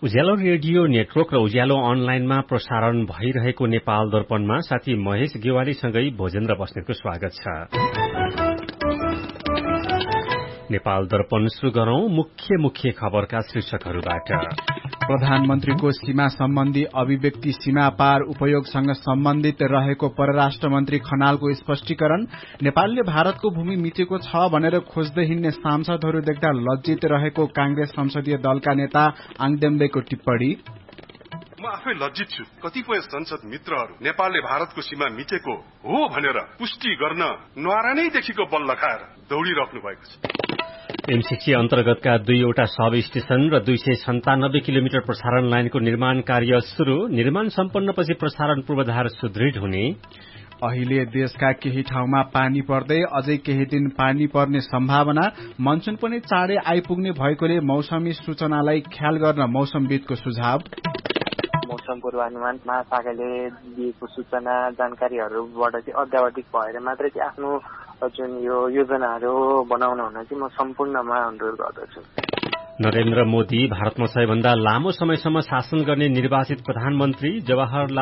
उज्यालो radio network र उज्यालो अनलाइनमा प्रसारण भइरहेको नेपाल दर्पणमा साथी महेश गेवालीसँगै भोजेन्द्र बस्नेतको स्वागत छ। नेपाल दर्पण शुरू गरौं मुख्य खबरका शीर्षकहरूबाट। प्रधानमन्त्रीको सीमा सम्बन्धी अभिव्यक्ति सीमा पार उपयोगसँग सम्बन्धित रहेको परराष्ट्र मन्त्री खनालको स्पष्टीकरण। नेपालले भारतको भूमि मिचेको छ भनेर खोज्दै हिँड्ने सांसदहरू देख्दा लज्जित रहेको कांग्रेस संसदीय दलका नेता आङदेम्बेको टिप्पणी। म आफै लज्जित छु। कतिपय संसद मित्रहरू नेपालले भारतको सीमा मिचेको हो भनेर पुष्टि गर्न न्वारानैदेखिको बल लगाएर दौडिराख्नु भएको छ। एमसीसी अन्तर्गतका 2वटा सब स्टेशन र 297 किलोमिटर प्रसारण लाइनको निर्माण कार्य शुरू। निर्माण सम्पन्नपछि प्रसारण पूर्वाधार सुदृढ हुने। अहिले देशका केही ठाउँमा पानी पर्दै अझै केही दिन पानी पर्ने सम्भावना। मनसुन पनि चाँडै आइपुग्ने भएकोले मौसमी सूचनालाई ख्याल गर्न मौसमविदको सुझाव। मौसम पूर्वानुमान महाशाखाले दिएको सूचना जानकारीहरूबाट चाहिँ अद्यावधिक भएर मात्रै चाहिँ आफ्नो जुन यो योजनाहरू बनाउन हुन चाहिँ म सम्पूर्णमा अनुरोध गर्दछु। नरेन्द्र मोदी भारतमा सबैभन्दा लामो समयसम्म शासन गर्ने निर्वाचित प्रधानमन्त्री। जवाहरलाल